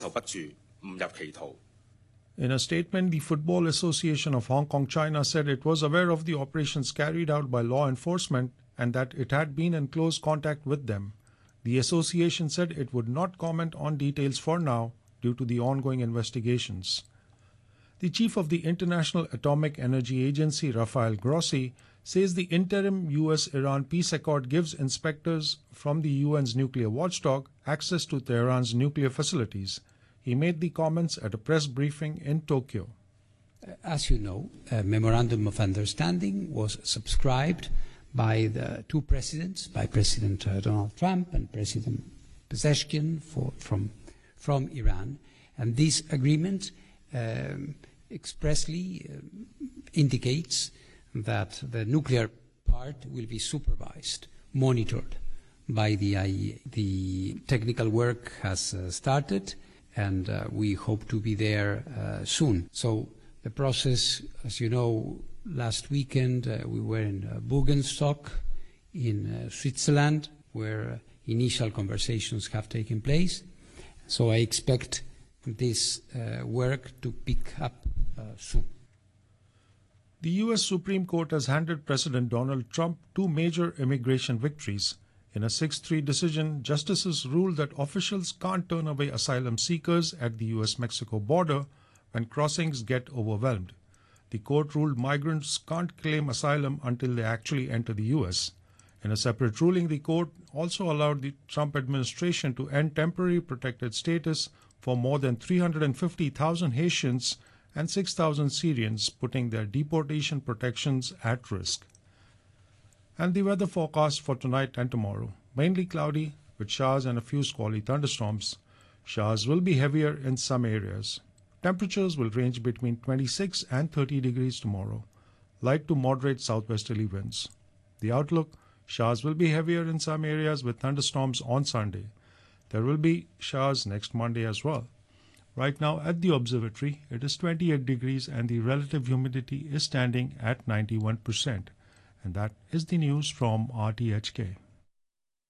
In a statement, the Football Association of Hong Kong, China said it was aware of the operations carried out by law enforcement and that it had been in close contact with them. The association said it would not comment on details for now due to the ongoing investigations. The chief of the International Atomic Energy Agency, Rafael Grossi, says the interim US-Iran peace accord gives inspectors from the UN's nuclear watchdog access to Tehran's nuclear facilities. He made the comments at a press briefing in Tokyo. As you know, a memorandum of understanding was subscribed by the two presidents, by President Donald Trump and President Pezeshkian from Iran. And this agreement expressly indicates that the nuclear part will be supervised, monitored by the IAEA. The technical work has started, and we hope to be there soon. So the process, as you know, last weekend we were in Buggenstock in Switzerland, where initial conversations have taken place. So I expect this work to pick up soon. The U.S. Supreme Court has handed President Donald Trump two major immigration victories. In a 6-3 decision, justices ruled that officials can't turn away asylum seekers at the U.S.-Mexico border when crossings get overwhelmed. The court ruled migrants can't claim asylum until they actually enter the U.S. In a separate ruling, the court also allowed the Trump administration to end temporary protected status for more than 350,000 Haitians and 6,000 Syrians, putting their deportation protections at risk. And the weather forecast for tonight and tomorrow. Mainly cloudy with showers and a few squally thunderstorms. Showers will be heavier in some areas. Temperatures will range between 26 and 30 degrees tomorrow. Light to moderate southwesterly winds. The outlook: showers will be heavier in some areas with thunderstorms on Sunday. There will be showers next Monday as well. Right now at the observatory, it is 28 degrees and the relative humidity is standing at 91%. And that is the news from RTHK.